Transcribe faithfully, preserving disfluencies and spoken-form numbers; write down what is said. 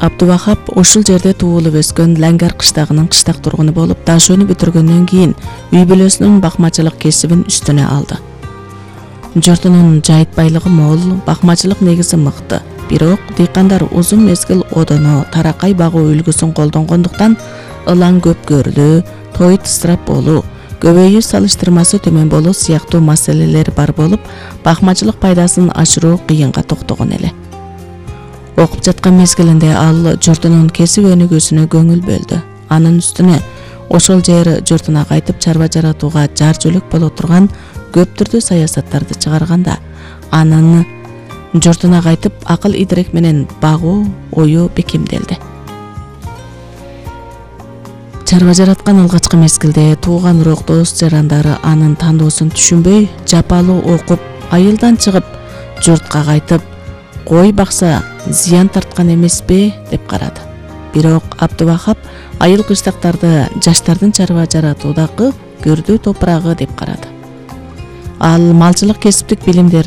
Абдувахап ушул жерде туулуп өскөн Ләңгәр кыштагынын кыштак тургуну болуп, дашөөнү бүтүргөндөн кийин үй бүлөсүнүн бакмачылык кесибин үстүнө алды. Журтунун жайыт байлыгы мол, бакмачылык негизи мыкты. Бирок дыйкандар узун мезгил одоно, таракай багуу үлгүсүн колдонгондуктан ылаң көп көрүлүү, той ысырап болуу, көбөйүү салыштырмасы төмөн болуу сыяктуу маселелер бар болуп, бакмачылык пайдасын ашыруу кыйынга токтогон эле. Окуп жаткан мезгилинде ал журтунун кесип өнүгүүсүнө көңүл бөлдү. Анын үстүнө ошол жер журтуна кайтып чарба жаратууга жар жөлөк боло турган көп түрдүү саясаттарды чыгарганда, анын журтуна кайтып акыл идирек менен багуу ою бекемделди. Чарба жараткан алгачкы мезгилде тууган урок дос жарандары анын тандоосун түшүнбөй, жапалуу окуп, айылдан чыгып, журтка кайтып, кой бакса зыян тарткан эмеспи деп карады. Бирок Абдувахап айыл кыштактарды жаштардын чарба жаратуудагы көрдүү топурагы деп карады. Ал малчылык кесиптик билимдерин